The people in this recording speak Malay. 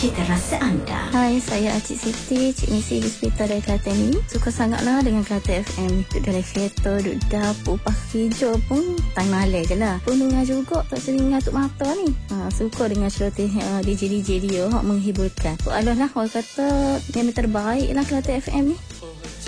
cita rasa anda. Hai, saya Acik Siti, Cik Misi di Hospital dari Kelantan ni. Suka sangatlah dengan Kelantan FM. Duduk dalam kereta, duduk dapur, pakai hijau pun time malam je lah. Pun dengar juga, tak sering ngatuk mata ni. Suka dengan celoteh DJ-DJ dia, menghibur. Bukan. Alah lah, orang kata yang terbaik lah Kelantan FM ni.